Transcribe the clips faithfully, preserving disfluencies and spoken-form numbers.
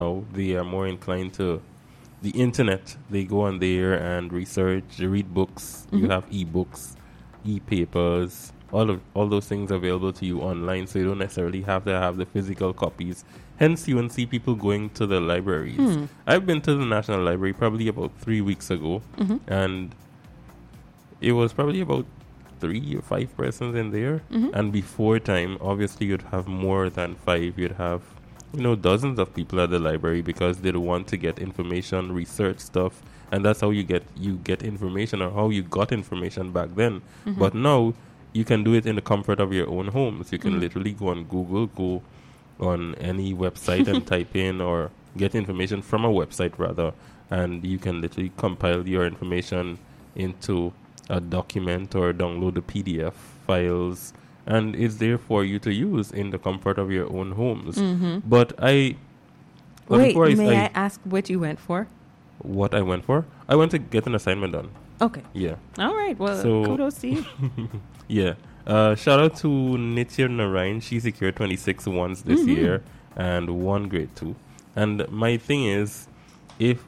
now they are more inclined to the internet. They go on there and research, they read books. Mm-hmm. You have e-books, e-papers, all of all those things available to you online, so you don't necessarily have to have the physical copies. Hence, you won't see people going to the libraries. Hmm. I've been to the National Library probably about three weeks ago, mm-hmm. and it was probably about three or five persons in there. Mm-hmm. And before time, obviously, you'd have more than five. You'd have, you know, dozens of people at the library because they'd want to get information, research stuff, and that's how you get you get information, or how you got information back then. Mm-hmm. But now, you can do it in the comfort of your own homes. You can mm-hmm. literally go on Google, go on any website and type in, or get information from a website rather, and you can literally compile your information into a document or download the P D F files, and it's there for you to use in the comfort of your own homes. Mm-hmm. But I... Wait, I, may I, I ask what you went for? What I went for? I went to get an assignment done. Okay. Yeah. All right. Well, so, kudos to you. Yeah. Uh, shout out to Nitya Narayan. She secured twenty-six ones this mm-hmm. year and one grade two. And my thing is, if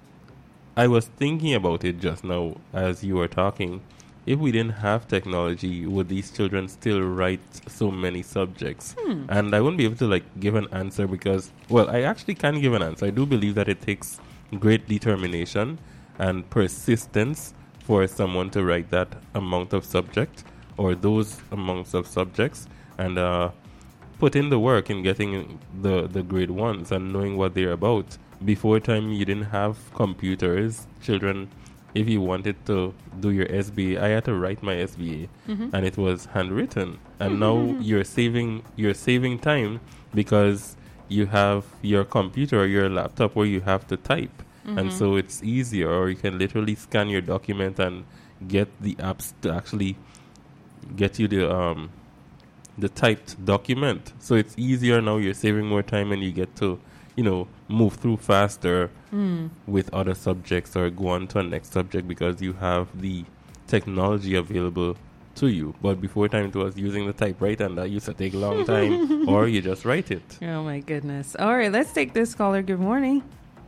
I was thinking about it just now as you were talking, if we didn't have technology, would these children still write so many subjects? Hmm. And I wouldn't be able to like give an answer because, well, I actually can give an answer. I do believe that it takes great determination and persistence for someone to write that amount of subject or those amounts of subjects, and uh, put in the work in getting the, the grade ones and knowing what they're about. Before time, you didn't have computers. Children, if you wanted to do your S B A, I had to write my S B A, mm-hmm. and it was handwritten. And mm-hmm. now you're saving you're saving time because you have your computer or your laptop where you have to type. Mm-hmm. And so it's easier, or you can literally scan your document and get the apps to actually get you the um the typed document. So it's easier now. You're saving more time, and you get to, you know, move through faster mm. with other subjects or go on to a next subject because you have the technology available to you. But before time, it was using the typewriter, and that used to take a long time, or you just write it. Oh my goodness. All right, let's take this caller. Good morning.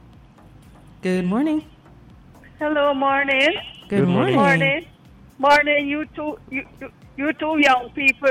Good morning. Hello, morning. Good, Good morning. Morning. Morning, you two, you, you, you two young people.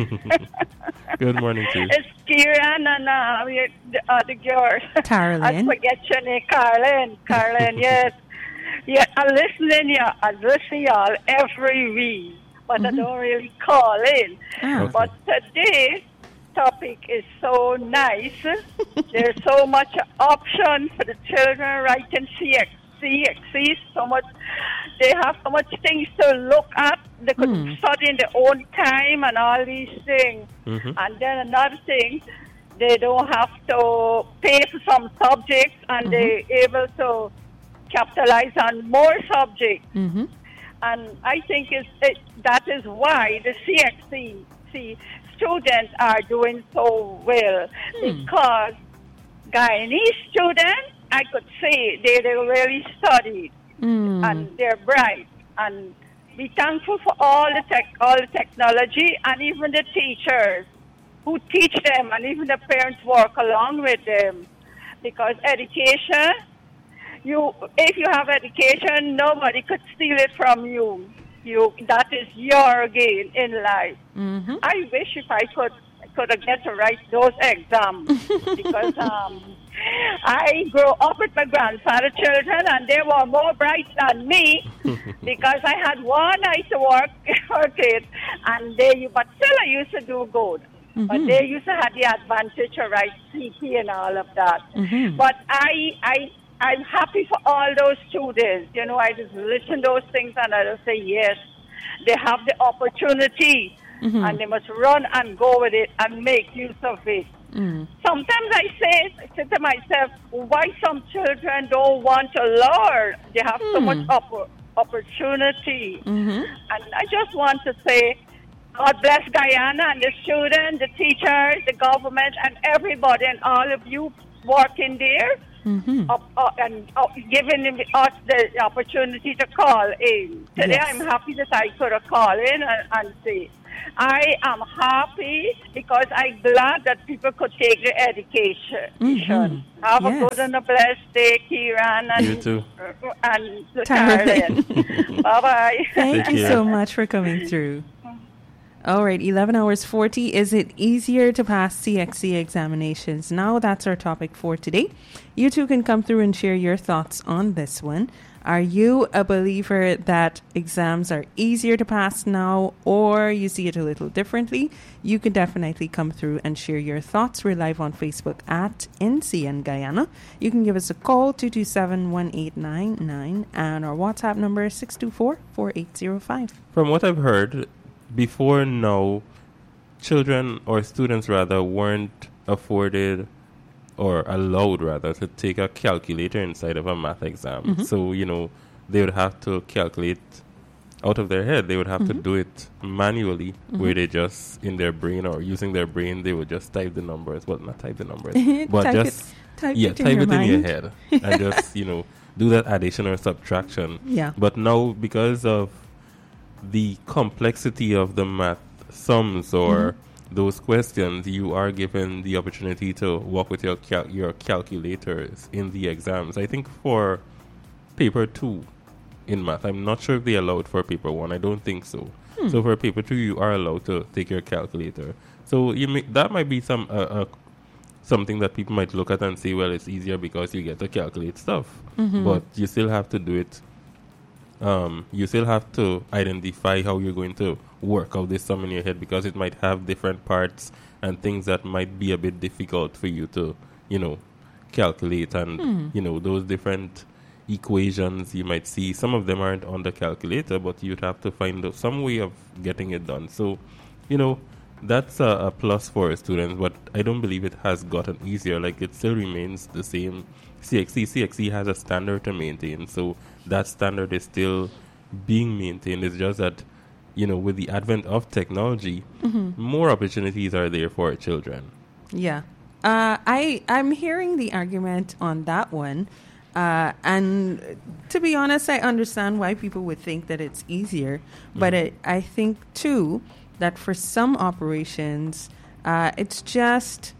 Good morning to you. It's Kieran and uh, the, uh, the girls. Carolyn. I forget your name. Carolyn. Carolyn, yes. Yeah, I'm listening, yeah, I listen y'all every week, but mm-hmm. I don't really call in. Oh. Okay. But today's topic is so nice. There's so much option for the children writing C X C, X C, so much. They have so much things to look at. They could mm. study in their own time and all these things. Mm-hmm. And then another thing, they don't have to pay for some subjects, and mm-hmm. they're able to capitalize on more subjects. Mm-hmm. And I think it's, it, that is why the C X C students are doing so well, mm. because Guyanese students, I could say they, they really studied mm. and they're bright, and be thankful for all the tech, all the technology, and even the teachers who teach them, and even the parents work along with them, because education, you if you have education, nobody could steal it from you. You that is your gain in life. Mm-hmm. I wish if I could could get to write those exams because um, I grew up with my grandfather's children, and they were more bright than me because I had one eye to work work it, and they but still I used to do good. Mm-hmm. But they used to have the advantage to write C P and all of that. Mm-hmm. But I I. I'm happy for all those students. You know, I just listen to those things and I just say, yes, they have the opportunity, mm-hmm. and they must run and go with it and make use of it. Mm. Sometimes I say, I say to myself, why some children don't want to learn? They have mm. so much opp- opportunity. Mm-hmm. And I just want to say, God bless Guyana and the students, the teachers, the government, and everybody, and all of you working there. Mm-hmm. Uh, uh, and uh, giving us the opportunity to call in. Today, yes. I'm happy that I could have called in and, and say, I am happy because I'm glad that people could take the education. Mm-hmm. Have Yes. a good and a blessed day, Kieran and, You too. and Carolyn. Carolyn. Bye-bye. Thank Take you care. so much for coming through. All right, eleven hours forty. Is it easier to pass C X C examinations now? That's our topic for today. You two can come through and share your thoughts on this one. Are you a believer that exams are easier to pass now, or you see it a little differently? You can definitely come through and share your thoughts. We're live on Facebook at N C N Guyana. You can give us a call, two two seven, one eight nine nine, and our WhatsApp number is six two four, four eight zero five. From what I've heard, before now, children or students rather weren't afforded or allowed rather to take a calculator inside of a math exam. Mm-hmm. So, you know, they would have to calculate out of their head. They would have Mm-hmm. to do it manually, where they just, in their brain or using their brain, they would just type the numbers. Well, not type the numbers, but Type just, it, type yeah, it in type your it mind. in your head and just, you know, do that addition or subtraction. Yeah. But now, because of the complexity of the math sums or Mm-hmm. those questions, you are given the opportunity to work with your cal- your calculators in the exams. I think for paper two in math, I'm not sure if they allowed for paper one. I don't think so. Hmm. So for paper two, you are allowed to take your calculator. So you may, that might be some uh, uh, something that people might look at and say, well, it's easier because you get to calculate stuff, Mm-hmm. but you still have to do it. Um, you still have to identify how you're going to work out this sum in your head, because it might have different parts and things that might be a bit difficult for you to, you know, calculate. And, Hmm. you know, those different equations you might see, some of them aren't on the calculator, but you'd have to find out some way of getting it done. So, you know, that's a, a plus for students, but I don't believe it has gotten easier. Like, it still remains the same. C X C, C X C has a standard to maintain, so that standard is still being maintained. It's just that, you know, with the advent of technology, Mm-hmm. more opportunities are there for children. Yeah. Uh, I, I'm hearing the argument on that one. Uh, and to be honest, I understand why people would think that it's easier. But it, I think, too, that for some operations, uh, it's just,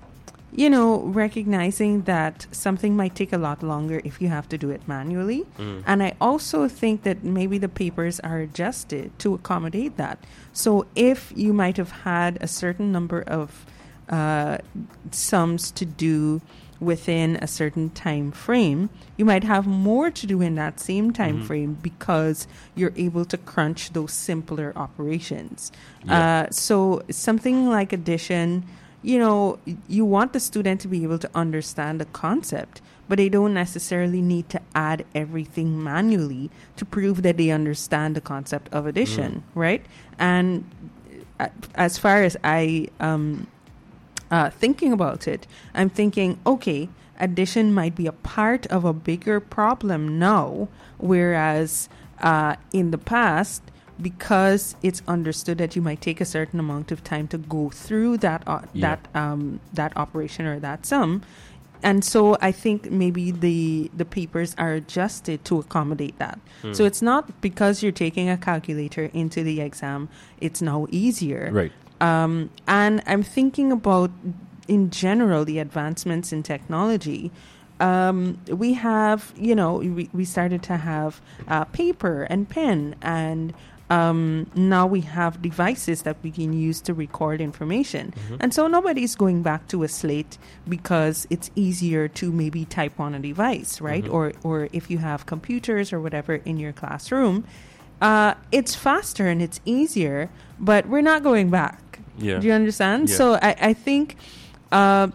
you know, recognizing that something might take a lot longer if you have to do it manually. Mm. And I also think that maybe the papers are adjusted to accommodate that. So if you might have had a certain number of uh, sums to do within a certain time frame, you might have more to do in that same time Mhm. frame because you're able to crunch those simpler operations. Yeah. Uh, so something like addition, you know, y- you want the student to be able to understand the concept, but they don't necessarily need to add everything manually to prove that they understand the concept of addition, right? And uh, as far as I um, uh, thinking about it, I'm thinking, okay, addition might be a part of a bigger problem now, whereas uh, in the past, because it's understood that you might take a certain amount of time to go through that uh, Yeah. that um, that operation or that sum, and so I think maybe the the papers are adjusted to accommodate that. Hmm. So it's not because you're taking a calculator into the exam, it's now easier. Right. Um, and I'm thinking about, in general, the advancements in technology. Um, we have, you know, we, we started to have uh, paper and pen, and um, now we have devices that we can use to record information. Mhm. And so nobody's going back to a slate because it's easier to maybe type on a device, right? Mhm. Or, or if you have computers or whatever in your classroom, uh, it's faster and it's easier, but we're not going back. Yeah. Do you understand? Yeah. So I, I think uh,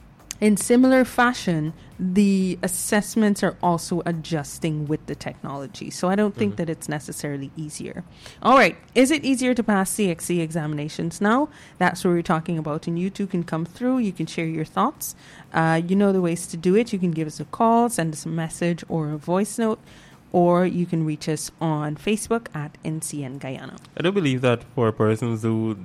in similar fashion, the assessments are also adjusting with the technology. So I don't think Mhm. that it's necessarily easier. All right. Is it easier to pass C X C examinations now? That's what we're talking about. And you two can come through. You can share your thoughts. Uh, you know the ways to do it. You can give us a call, send us a message or a voice note, or you can reach us on Facebook at N C N Guyana. I do believe that for persons who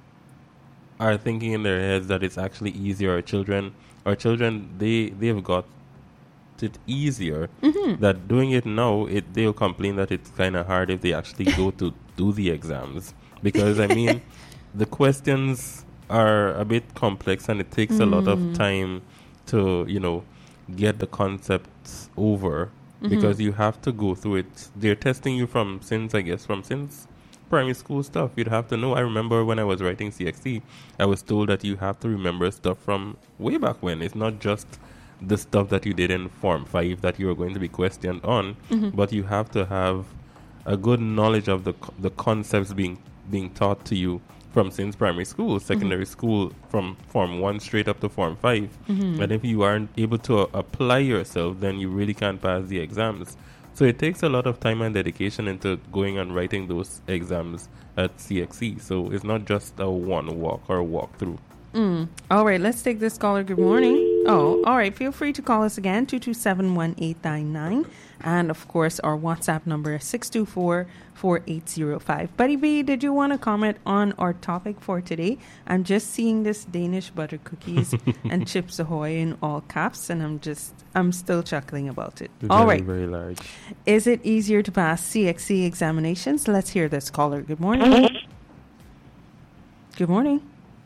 are thinking in their heads that it's actually easier, or children, or children, they they've got it easier. Mm-hmm. That doing it now, it they'll complain that it's kind of hard if they actually go to do the exams, because I mean, the questions are a bit complex, and it takes mm. a lot of time to, you know, get the concepts over, mm-hmm. because you have to go through it. They're testing you from since, I guess, from since primary school stuff. You'd have to know. I remember when I was writing C X C, I was told that you have to remember stuff from way back when. It's not just the stuff that you did in Form five that you are going to be questioned on, mm-hmm. but you have to have a good knowledge of the co- the concepts being being taught to you from since primary school, secondary mm-hmm. school, from Form one straight up to Form five. Mm-hmm. And if you aren't able to uh, apply yourself, then you really can't pass the exams. So it takes a lot of time and dedication into going and writing those exams at C X C. So it's not just a one walk or a walkthrough. Mm. All right, let's take this caller. Good morning. Oh, all right. Feel free to call us again, two two seven, one eight nine nine. And, of course, our WhatsApp number is six two four, four eight zero five. Buddy B, did you want to comment on our topic for today? I'm just seeing this Danish butter cookies and Chips Ahoy in all caps, and I'm just, I'm still chuckling about it. Very, all right. Very large. Is it easier to pass C X C examinations? Let's hear this caller. Good morning. Good morning.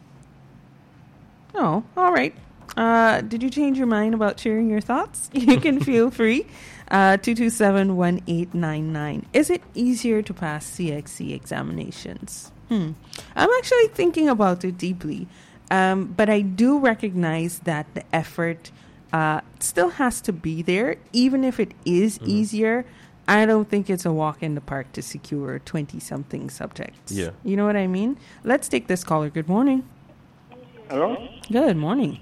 Oh, all right. Uh, did you change your mind about sharing your thoughts? You can feel free. Uh, two two seven, one eight nine nine. Is it easier to pass C X C examinations? Hmm. I'm actually thinking about it deeply. Um, but I do recognize that the effort uh, still has to be there. Even if it is mm-hmm. easier, I don't think it's a walk in the park to secure twenty-something subjects. Yeah. You know what I mean? Let's take this caller. Good morning. Hello? Good morning.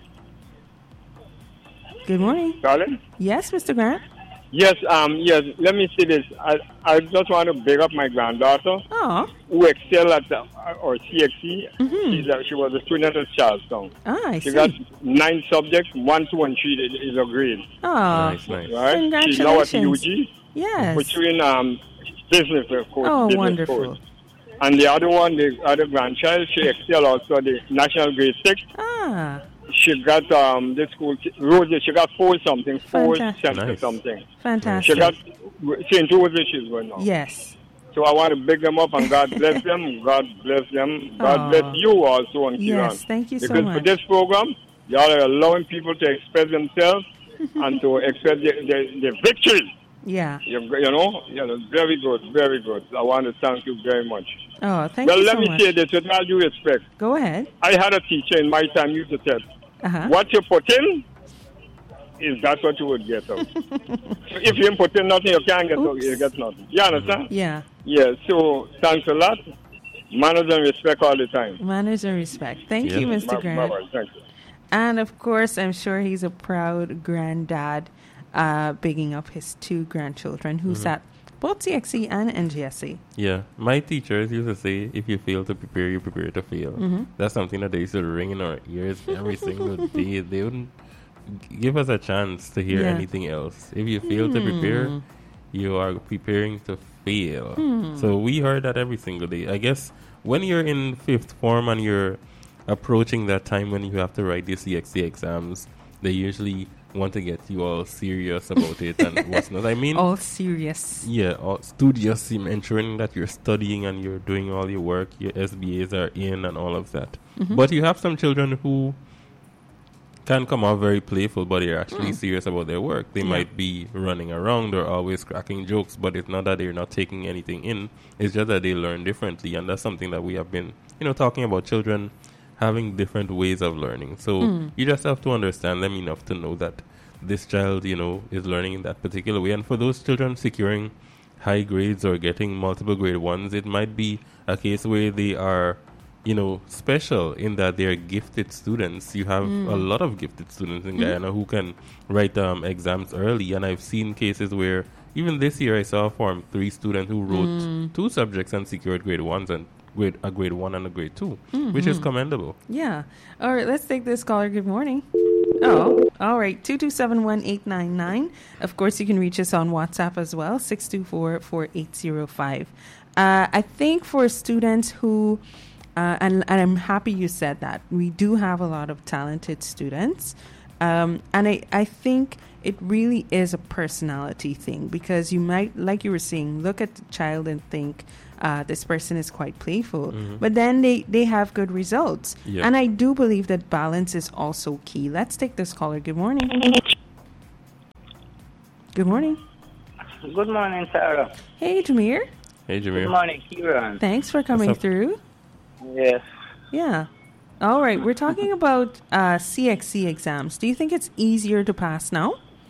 Good morning. Colin? Yes, Mister Grant? Yes, um, yes, let me say this. I, I just want to big up my granddaughter, oh. who excelled at the, or C X C. Mm-hmm. She's a, she was a student at Charlestown. Ah, I she see. got nine subjects, one, two, and three is a grade. Oh, nice, nice. Right? Congratulations. She's now at U G. Yes. Pursuing um, business, of course. Oh, business wonderful. Course. And the other one, the other grandchild, she excelled also the national grade six. Ah. She got um this school Rosie. She got four something, four Fantastic. cents Nice. something. Fantastic. She got Saint Rosie. She's going now. Yes. So I want to big them up and God bless them. God bless them. God Aww. bless you also on Yes, thank you so because much. for this program, y'all are allowing people to express themselves and to express their, their, their victory. Yeah. You, you know, you know, very good, very good. I want to thank you very much. Oh, thank well, you so let me much. say this with all due respect. Go ahead. I had a teacher in my time used to tell, Uh-huh. what you put in is that's what you would get out. So if you didn't put in nothing, you can't get out, you get nothing. You understand? Yeah. Yeah, so thanks a lot. Manners and respect all the time. Manners and respect. Thank Yeah. you, Mister Bye- Grant. bye-bye. Thank you. And, of course, I'm sure he's a proud granddad, uh, bigging up his two grandchildren who Mm-hmm. sat both C X C and N G S C. Yeah, my teachers used to say, if you fail to prepare, you prepare to fail. Mm-hmm. That's something that they used to ring in our ears every single day. They wouldn't give us a chance to hear Yeah. anything else. If you fail to prepare, you are preparing to fail. Hmm. So we heard that every single day. I guess when you're in fifth form and you're approaching that time when you have to write the C X C exams, they usually want to get you all serious about it and what's not. I mean, All serious. yeah, all studious, in ensuring that you're studying and you're doing all your work, your S B As are in and all of that. Mm-hmm. But you have some children who can come out very playful, but they're actually Mm. serious about their work. They Yeah. might be running around or always cracking jokes, but it's not that they're not taking anything in. It's just that they learn differently, and that's something that we have been, you know, talking about children having different ways of learning. So Mm. you just have to understand them enough to know that this child, you know, is learning in that particular way. And for those children securing high grades or getting multiple grade ones, it might be a case where they are, you know, special in that they're gifted students. You have Mm. a lot of gifted students in Mm. Guyana who can write um, exams early. And I've seen cases where even this year I saw a Form three student who wrote Mm. two subjects and secured grade ones and grade a grade one and a grade two, Mm-hmm. which is commendable. Yeah. All right, let's take this caller. Good morning. Oh, all right. two two seven, one eight nine nine. Of course, you can reach us on WhatsApp as well, six two four, four eight zero five. Uh, I think for students who, uh, and, and I'm happy you said that, we do have a lot of talented students. Um, and I, I think it really is a personality thing, because you might, like you were saying, look at the child and think uh, this person is quite playful, Mhm. but then they, they have good results. Yeah. And I do believe that balance is also key. Let's take this caller. Good morning. Good morning. Good morning, Sarah. Hey, Jameer. Hey, Good Jameer. morning, Kieran. Thanks for coming up? through. Yes. Yeah. All right. We're talking about uh, C X C exams. Do you think it's easier to pass now?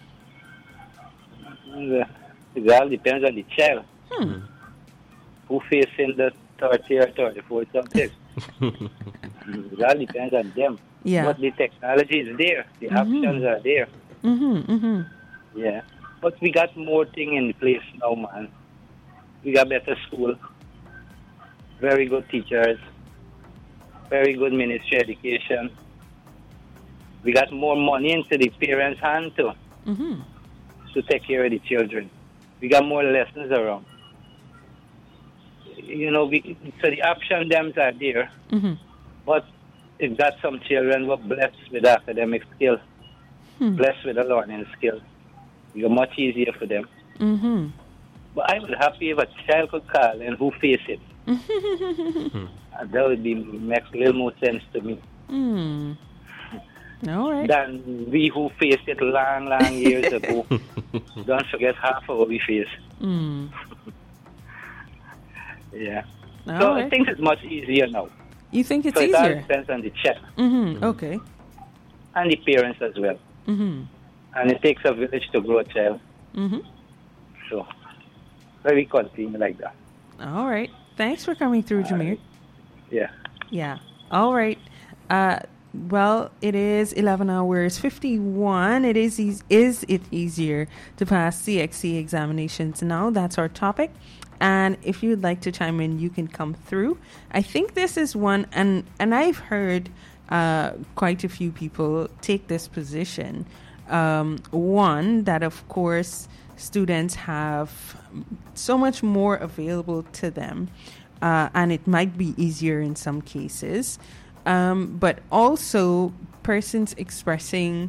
It all depends on the child. Hmm. Who facing the thirty or thirty-four subjects. It all depends on them. Yeah. But the technology is there. The Mhm. options are there. Mm-hmm. Mm-hmm. Yeah. But we got more thing in place now, man. We got better school. Very good teachers. Very good ministry education. We got more money into the parents' hand too, Mm-hmm. to take care of the children. We got more lessons around. You know, we, so the option them are there, Mm-hmm. but it got some children who are blessed with academic skills, Hmm. blessed with a learning skill. It got much easier for them. Mm-hmm. But I was happy if a child could call and who face it. And that would be make a little more sense to me Hmm. All right. than we who faced it long, long years ago. Don't forget half of what we faced. Hmm. Yeah. All so I right. think it's much easier now. You think it's so it all easier? depends on the child Mm-hmm. Okay. and the parents as well. Mm-hmm. And it takes a village to grow a child. Mm-hmm. So let me continue like that. All right. Thanks for coming through, Jameer. Yeah. Yeah. All right. Uh, well, it is eleven hours fifty-one. It is eas- is it easier to pass C X C examinations now? That's our topic. And if you'd like to chime in, you can come through. I think this is one, and and I've heard uh, quite a few people take this position. Um, one, that of course students have so much more available to them, uh, and it might be easier in some cases. Um, but also persons expressing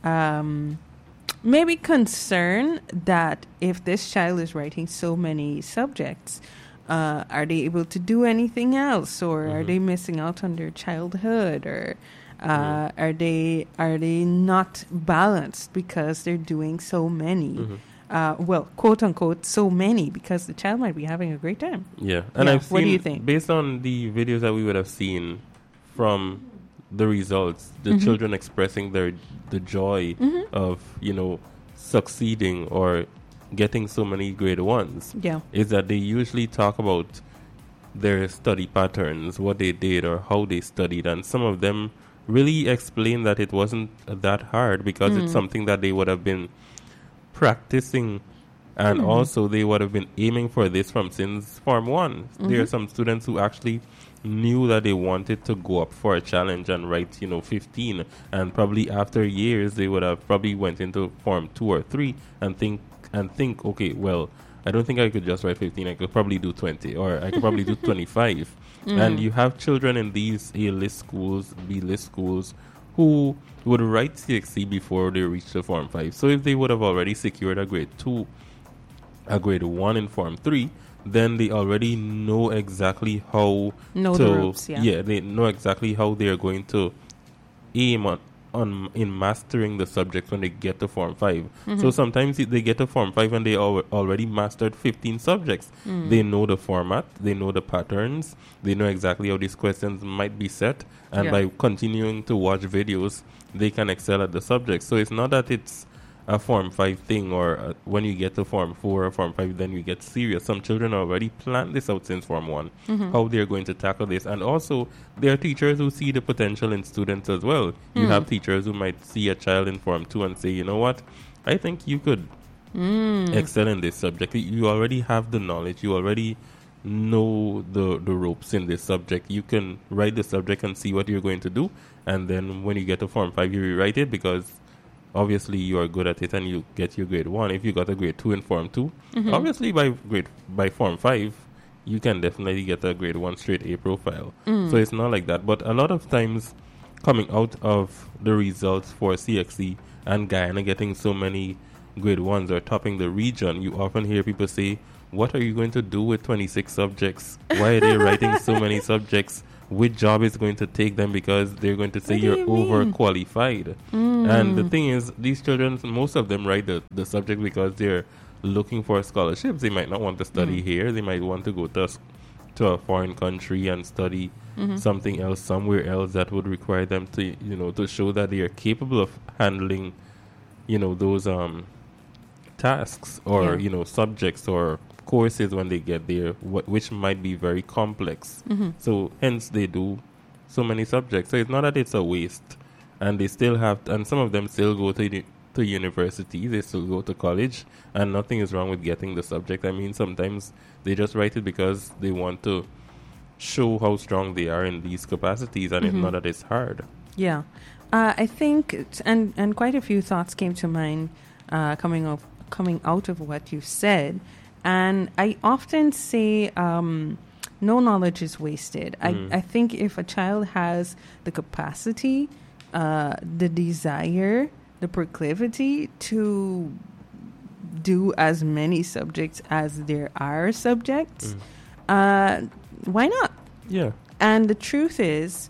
um, maybe concern that if this child is writing so many subjects, uh, are they able to do anything else, or are Mhm. they missing out on their childhood, or uh, Mhm. are they are they not balanced because they're doing so many? Mhm. Uh, well, quote unquote, so many, because the child might be having a great time. Yeah, and Yeah, I've seen, what do you think? based on the videos that we would have seen from the results, the Mhm. children expressing their the joy Mhm. of, you know, succeeding or getting so many grade ones, Yeah. is that they usually talk about their study patterns, what they did or how they studied, and some of them really explain that it wasn't that hard because Mm. it's something that they would have been practicing, and Mhm. also they would have been aiming for this from since Form one. There are Mhm. some students who actually knew that they wanted to go up for a challenge and write, you know, fifteen, and probably after years they would have probably went into Form two or three and think and think, okay, well, I don't think I could just write fifteen. I could probably do twenty, or I could probably do twenty-five. And you have children in these A-list schools, B-list schools, who would write C X C before they reach the Form five. So if they would have already secured a grade two, a grade one in Form three, then they already know exactly how Know to, the ropes, yeah. they know exactly how they are going to aim on, on in mastering the subject when they get to Form five. Mm-hmm. So sometimes they get to Form five and they al- already mastered fifteen subjects. Mm. They know the format, they know the patterns, they know exactly how these questions might be set, and Yeah. by continuing to watch videos, they can excel at the subject. So it's not that it's a Form five thing, or uh, when you get to Form four or Form five, then you get serious. Some children already plan this out since Form one, Mhm. how they're going to tackle this. And also, there are teachers who see the potential in students as well. You Mm. have teachers who might see a child in Form two and say, you know what, I think you could Mm. excel in this subject. You already have the knowledge. You already know the, the ropes in this subject. You can write the subject and see what you're going to do. And then when you get to Form five, you rewrite it because obviously you are good at it and you get your grade one. If you got a grade two in Form two, Mhm. obviously by grade by Form five, you can definitely get a grade one straight A profile. Mm. So it's not like that. But a lot of times, coming out of the results for C X C and Guyana getting so many grade ones or topping the region, you often hear people say, what are you going to do with twenty-six subjects? Why are they writing so many subjects? Which job is going to take them because they're going to say What do you're you mean? overqualified? Mm. And the thing is, these children, most of them write the, the subject because they're looking for scholarships. They might not want to study Mm. here. They might want to go to, s- to a foreign country and study Mhm. something else somewhere else that would require them to, you know, to show that they are capable of handling, you know, those um tasks or, Yeah. you know, subjects or courses when they get there, wh- which might be very complex. Mhm. So hence they do so many subjects. So it's not that it's a waste, and they still have, and some of them still go to uni- to university. They still go to college, and nothing is wrong with getting the subject. I mean, sometimes they just write it because they want to show how strong they are in these capacities, and Mhm. it's not that it's hard. Yeah. Uh, I think, it's- and, and quite a few thoughts came to mind uh, coming, of, coming out of what you said. And I often say um, no knowledge is wasted. Mm. I, I think if a child has the capacity, uh, the desire, the proclivity to do as many subjects as there are subjects, Mm. uh, why not? Yeah. And the truth is,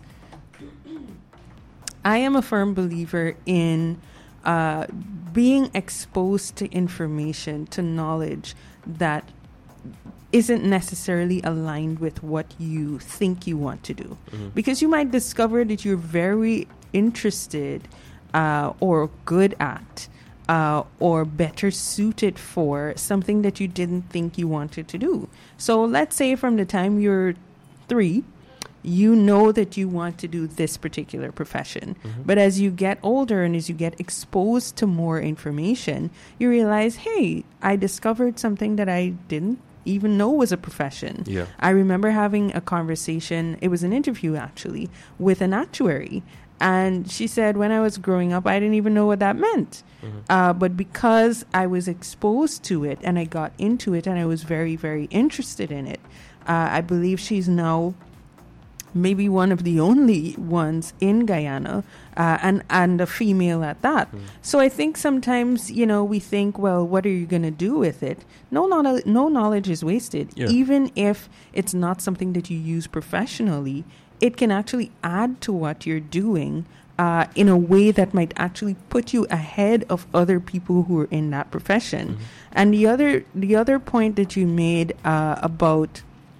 I am a firm believer in uh, being exposed to information, to knowledge that isn't necessarily aligned with what you think you want to do. Mhm. Because you might discover that you're very interested uh, or good at uh, or better suited for something that you didn't think you wanted to do. So let's say from the time you're three, you know that you want to do this particular profession. Mhm. But as you get older and as you get exposed to more information, you realize, hey, I discovered something that I didn't even know was a profession. Yeah. I remember having a conversation, it was an interview actually, with an actuary. And she said, when I was growing up, I didn't even know what that meant. Mhm. Uh, but because I was exposed to it and I got into it and I was very, very interested in it, uh, I believe she's now maybe one of the only ones in Guyana, uh, and and a female at that. Mm. So I think sometimes, you know, we think, well, what are you going to do with it? No, knowledge, no knowledge is wasted. Yeah. Even if it's not something that you use professionally, it can actually add to what you're doing uh, in a way that might actually put you ahead of other people who are in that profession. Mhm. And the other the other point that you made uh, about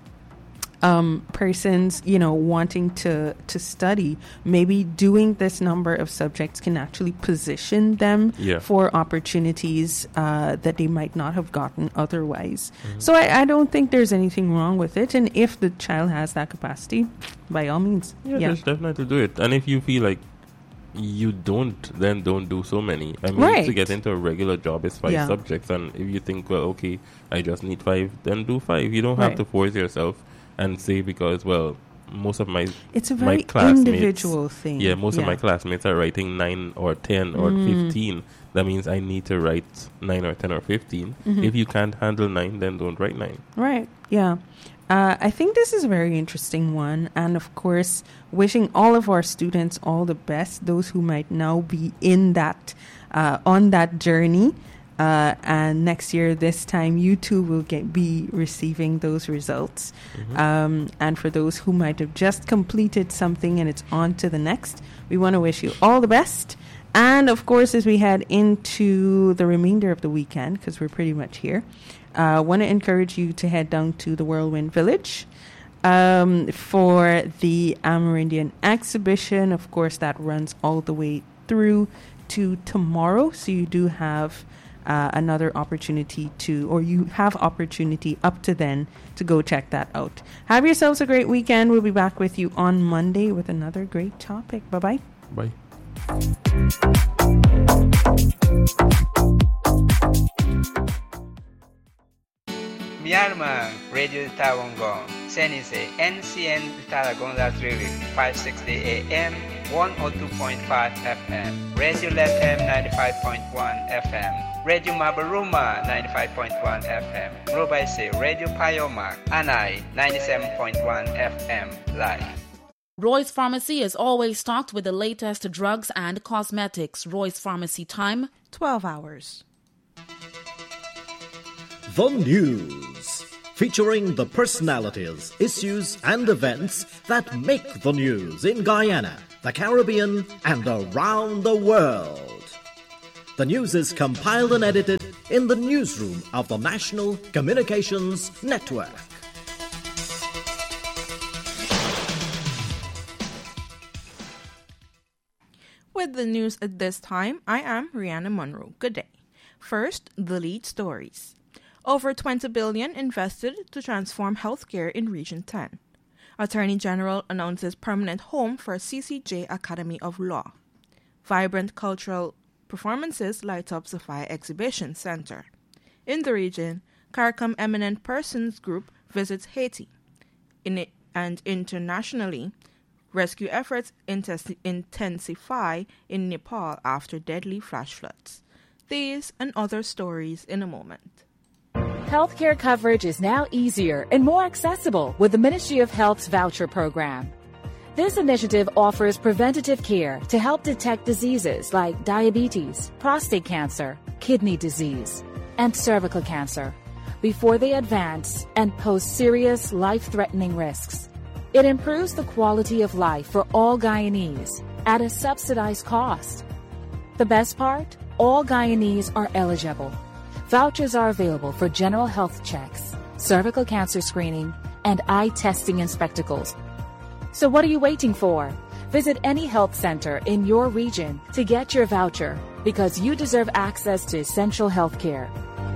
um, persons, you know, wanting to, to study, maybe doing this number of subjects can actually position them Yeah. for opportunities uh, that they might not have gotten otherwise. Mhm. So I, I don't think there's anything wrong with it. And if the child has that capacity, by all means. Yeah, Yeah. just definitely do it. And if you feel like you don't, then don't do so many. I mean, Right. to get into a regular job is five Yeah. subjects, and if you think, well, okay, I just need five, then do five. You don't have Right. to force yourself and say because, well, most of my It's a my very classmates- individual thing. yeah, most of my classmates are writing nine or ten or Mm. fifteen. That means I need to write nine or ten or fifteen. Mhm. If you can't handle nine, then don't write nine. Right. Yeah. Uh, I think this is a very interesting one. And of course, wishing all of our students all the best, those who might now be in that, uh, on that journey. Uh, and next year, this time, you too will get be receiving those results. Mhm. Um, and for those who might have just completed something and it's on to the next, we want to wish you all the best. And of course, as we head into the remainder of the weekend, because we're pretty much here, I uh, want to encourage you to head down to the Whirlwind Village um, for the Amerindian exhibition. Of course, that runs all the way through to tomorrow. So you do have uh, another opportunity to, or you have opportunity up to then to go check that out. Have yourselves a great weekend. We'll be back with you on Monday with another great topic. Bye-bye. Bye. Myanmar Radio Tawangong, Senise, N C N Talagonda Trilik, five sixty A M, one oh two point five F M, Radio Lethem ninety-five point one F M, Radio Mabaruma ninety-five point one F M, Robaise Radio Payomak, Anai ninety-seven point one F M, live. Roy's Pharmacy is always stocked with the latest drugs and cosmetics. Roy's Pharmacy time, twelve hours. The News, featuring the personalities, issues, and events that make the news in Guyana, the Caribbean, and around the world. The news is compiled and edited in the newsroom of the National Communications Network. With the news at this time, I am Rihanna Monroe. Good day. First, the lead stories. Over twenty billion dollars invested to transform healthcare in Region ten. Attorney General announces permanent home for C C J Academy of Law. Vibrant cultural performances light up Sophia Exhibition Center. In the region, CARICOM Eminent Persons Group visits Haiti. In it, and internationally, rescue efforts intensi- intensify in Nepal after deadly flash floods. These and other stories in a moment. Healthcare coverage is now easier and more accessible with the Ministry of Health's voucher program. This initiative offers preventative care to help detect diseases like diabetes, prostate cancer, kidney disease, and cervical cancer before they advance and pose serious life-threatening risks. It improves the quality of life for all Guyanese at a subsidized cost. The best part? All Guyanese are eligible. Vouchers are available for general health checks, cervical cancer screening, and eye testing and spectacles. So what are you waiting for? Visit any health center in your region to get your voucher because you deserve access to essential health care.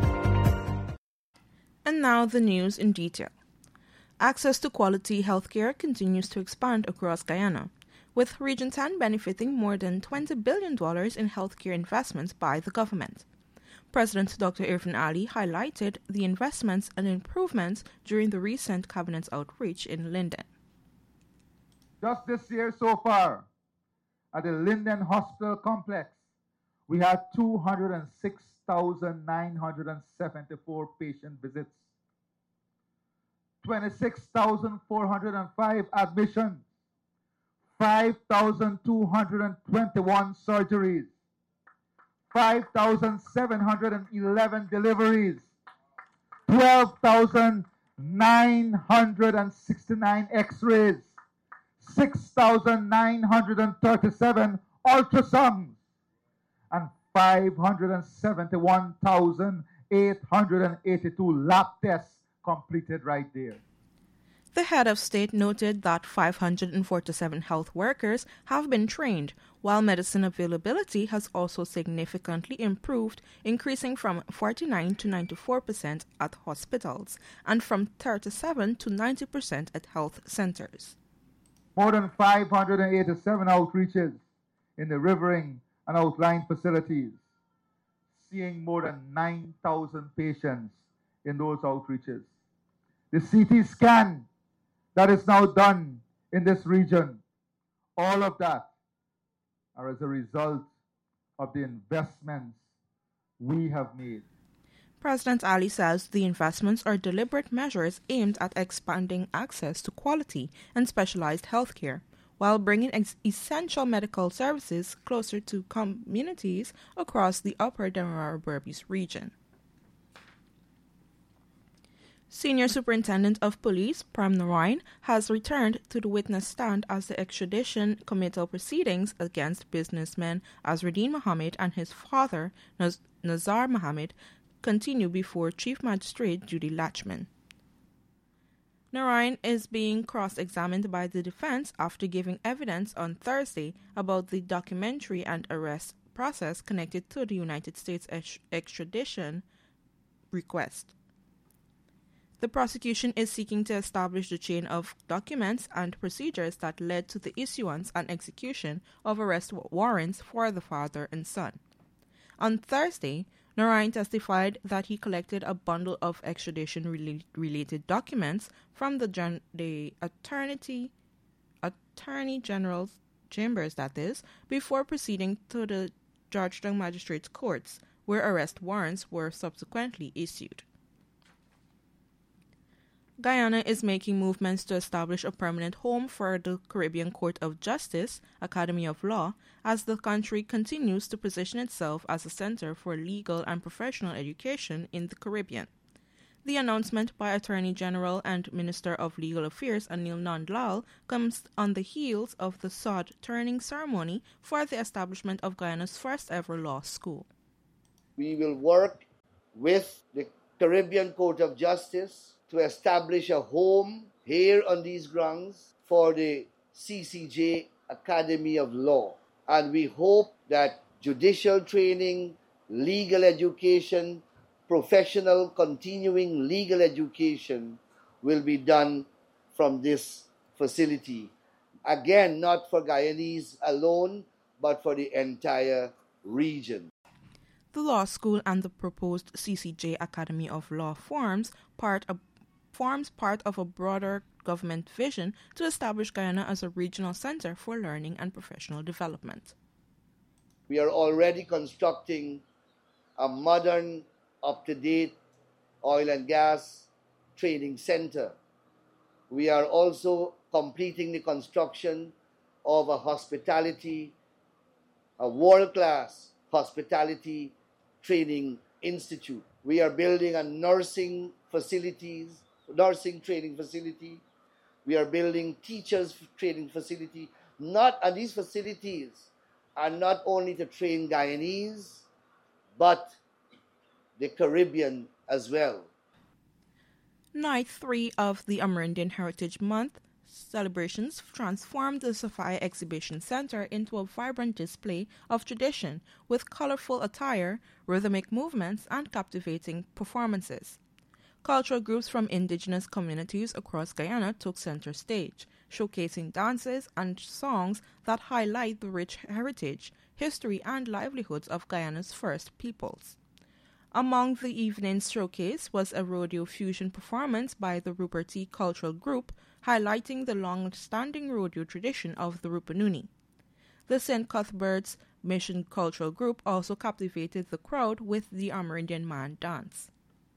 And now the news in detail. Access to quality healthcare continues to expand across Guyana, with Region ten benefiting more than twenty billion dollars in healthcare investments by the government. President Doctor Irfan Ali highlighted the investments and improvements during the recent cabinet outreach in Linden. Just this year so far, at the Linden Hospital Complex, we had two hundred six thousand nine hundred seventy-four patient visits, twenty-six thousand four hundred five admissions, five thousand two hundred twenty-one surgeries, five thousand seven hundred eleven deliveries, twelve thousand nine hundred sixty-nine x-rays, six thousand nine hundred thirty-seven ultrasounds, and five hundred seventy-one thousand eight hundred eighty-two lab tests completed right there. The head of state noted that five hundred forty-seven health workers have been trained, while medicine availability has also significantly improved, increasing from forty-nine to ninety-four percent at hospitals and from thirty-seven to ninety percent at health centers. More than five hundred eighty-seven outreaches in the rivering and outlying facilities, seeing more than nine thousand patients in those outreaches. The C T scan that is now done in this region, all of that are as a result of the investments we have made. President Ali says the investments are deliberate measures aimed at expanding access to quality and specialized health care, while bringing ex- essential medical services closer to communities across the Upper Demerara Berbice region. Senior Superintendent of Police, Pram Narain, has returned to the witness stand as the extradition committal proceedings against businessmen Azruddin Mohammed and his father, Naz- Nazar Mohammed, continue before Chief Magistrate Judy Latchman. Narain is being cross-examined by the defense after giving evidence on Thursday about the documentary and arrest process connected to the United States ex- extradition request. The prosecution is seeking to establish the chain of documents and procedures that led to the issuance and execution of arrest warrants for the father and son. On Thursday, Narain testified that he collected a bundle of extradition-related documents from the, gen- the attorney, attorney General's chambers, that is, before proceeding to the Georgetown Magistrates Courts, where arrest warrants were subsequently issued. Guyana is making movements to establish a permanent home for the Caribbean Court of Justice, Academy of Law, as the country continues to position itself as a center for legal and professional education in the Caribbean. The announcement by Attorney General and Minister of Legal Affairs Anil Nandlal comes on the heels of the sod turning ceremony for the establishment of Guyana's first ever law school. We will work with the Caribbean Court of Justice to establish a home here on these grounds for the C C J Academy of Law. And we hope that judicial training, legal education, professional continuing legal education will be done from this facility. Again, not for Guyanese alone, but for the entire region. The law school and the proposed C C J Academy of Law forms part of forms part of a broader government vision to establish Guyana as a regional center for learning and professional development. We are already constructing a modern, up-to-date oil and gas training center. We are also completing the construction of a hospitality, a world-class hospitality training institute. We are building a nursing facilities nursing training facility. We are building teachers training facility. Not and these facilities are not only to train Guyanese, but the Caribbean as well. Night three of the Amerindian Heritage Month celebrations transformed the Sophia Exhibition Center into a vibrant display of tradition with colorful attire, rhythmic movements, and captivating performances. Cultural groups from indigenous communities across Guyana took center stage, showcasing dances and songs that highlight the rich heritage, history, and livelihoods of Guyana's first peoples. Among the evening's showcase was a rodeo fusion performance by the Ruperti Cultural Group, highlighting the long-standing rodeo tradition of the Rupununi. The Saint Cuthbert's Mission Cultural Group also captivated the crowd with the Amerindian Man dance.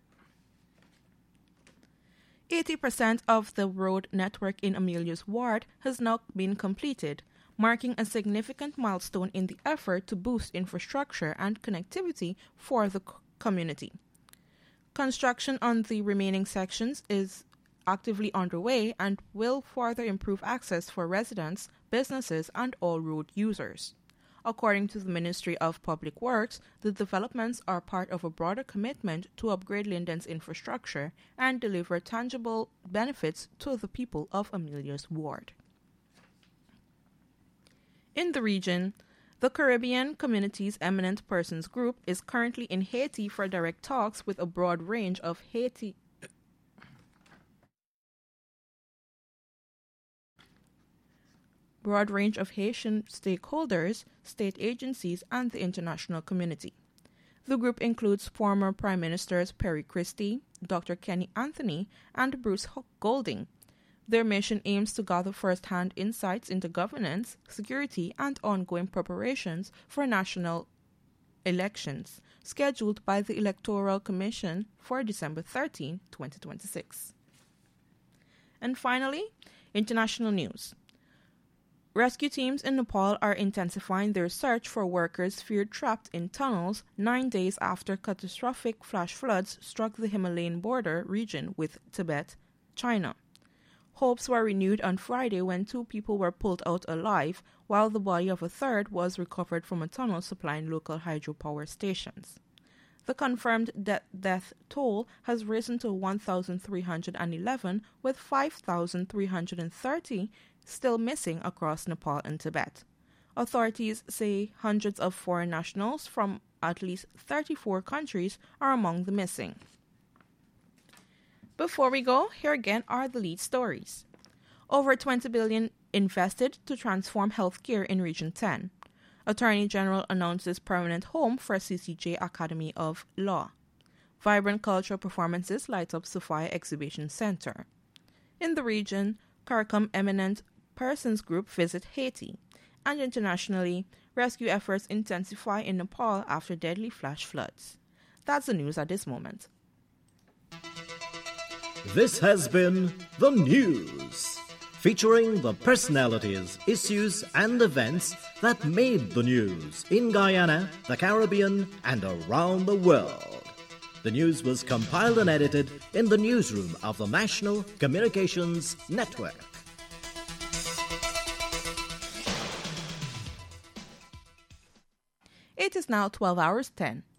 eighty percent of the road network in Amelia's ward has now been completed, marking a significant milestone in the effort to boost infrastructure and connectivity for the community. Construction on the remaining sections is actively underway and will further improve access for residents, businesses, and all road users. According to the Ministry of Public Works, the developments are part of a broader commitment to upgrade Linden's infrastructure and deliver tangible benefits to the people of Amelia's ward. In the region, the Caribbean Community's Eminent Persons Group is currently in Haiti for direct talks with a broad range of Haiti broad range of Haitian stakeholders, state agencies, and the international community. The group includes former Prime Ministers Perry Christie, Doctor Kenny Anthony, and Bruce Golding. Their mission aims to gather first-hand insights into governance, security, and ongoing preparations for national elections, scheduled by the Electoral Commission for December thirteenth, twenty twenty-six. And finally, international news. Rescue teams in Nepal are intensifying their search for workers feared trapped in tunnels nine days after catastrophic flash floods struck the Himalayan border region with Tibet, China. Hopes were renewed on Friday when two people were pulled out alive, while the body of a third was recovered from a tunnel supplying local hydropower stations. The confirmed de- death toll has risen to one thousand three hundred eleven, with five thousand three hundred thirty still missing across Nepal and Tibet. Authorities say hundreds of foreign nationals from at least thirty-four countries are among the missing. Before we go, here again are the lead stories. Over twenty billion dollars invested to transform healthcare in Region ten. Attorney General announces permanent home for C C J Academy of Law. Vibrant cultural performances light up Sophia Exhibition Center. In the region, CARICOM Eminent Persons Group visit Haiti. And internationally, rescue efforts intensify in Nepal after deadly flash floods. That's the news at this moment. This has been The News, featuring the personalities, issues, and events that made the news in Guyana, the Caribbean, and around the world. The news was compiled and edited in the newsroom of the National Communications Network. It is now twelve hours ten.